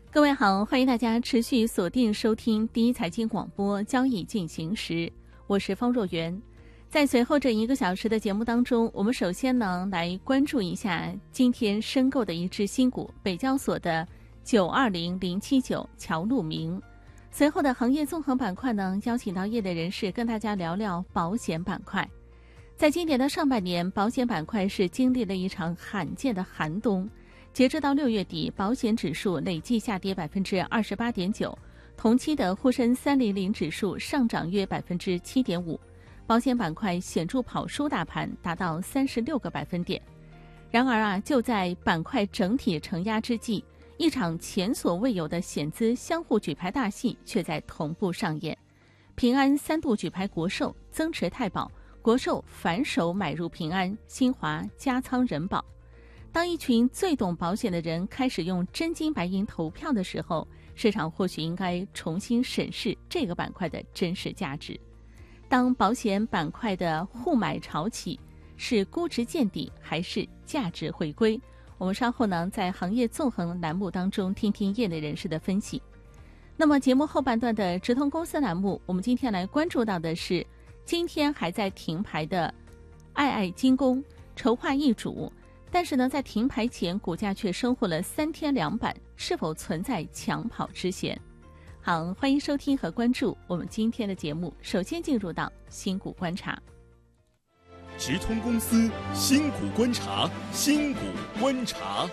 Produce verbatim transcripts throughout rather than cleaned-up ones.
各位好，欢迎大家持续锁定收听第一财经广播交易进行时，我是方若元。在随后这一个小时的节目当中，我们首先呢来关注一下今天申购的一只新股，北交所的九二零零七九乔路明。随后的行业纵横板块呢，邀请到业内人士跟大家聊聊保险板块。在今年的上半年，保险板块是经历了一场罕见的寒冬。截至到六月底，保险指数累计下跌百分之二十八点九，同期的沪深三零零指数上涨约百分之七点五，保险板块显著跑输大盘，达到三十六个百分点。然而啊，就在板块整体承压之际，一场前所未有的险资相互举牌大戏却在同步上演。平安三度举牌国寿，增持太保，国寿反手买入平安，新华加仓人保。当一群最懂保险的人开始用真金白银投票的时候，市场或许应该重新审视这个板块的真实价值。当保险板块的互买潮起，是估值见底还是价值回归？我们稍后呢，在行业纵横栏目当中听听业内人士的分析。那么节目后半段的直通公司栏目，我们今天来关注到的是今天还在停牌的爱爱精工筹划易主，但是呢，在停牌前股价却收获了三天两板，是否存在抢跑之嫌？好，欢迎收听和关注我们今天的节目。首先进入到新股观察。 直通公司新股观察，新股观察。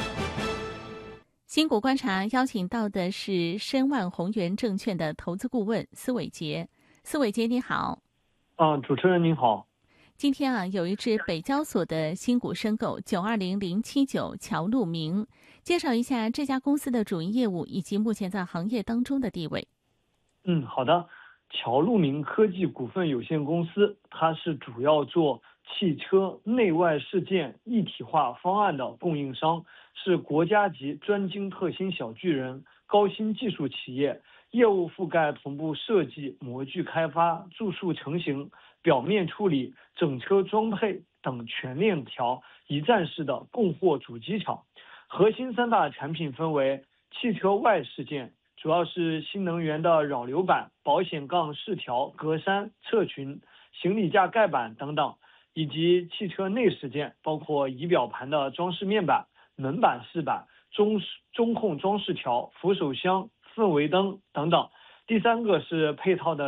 新股观察邀请到的是申万宏源证券的投资顾问司伟杰。司伟杰你好。 啊，主持人您好。 今天啊，有一只北交所的新股申购九二零零七九乔路明，介绍一下这家公司的主营业务以及目前在行业当中的地位。 嗯，好的。乔路明科技股份有限公司，它是主要做汽车内外饰件一体化方案的供应商，是国家级专精特新小巨人、高新技术企业，业务覆盖同步设计、模具开发、注塑成型、表面处理、整车装配等全链条一站式的供货主机厂。核心三大产品分为汽车外饰件，主要是新能源的扰流板、保险杠饰条、格栅、侧裙、行李架盖板等等，以及汽车内饰件，包括仪表盘的装饰面板、门板饰板、中中控装饰条、扶手箱、氛围灯等等。第三个是配套的